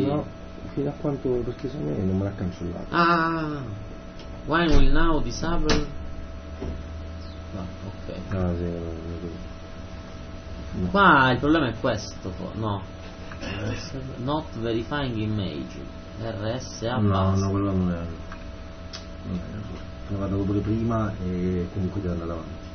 No, fino a quanto, perché secondo me non me l'ha cancellato. Ah, when will now disable? No, ok. Ah, sì, no. Qua il problema è questo, no. Not verifying image. RSA basta. No, quello non è. L'ho guardato pure prima e comunque deve andare avanti.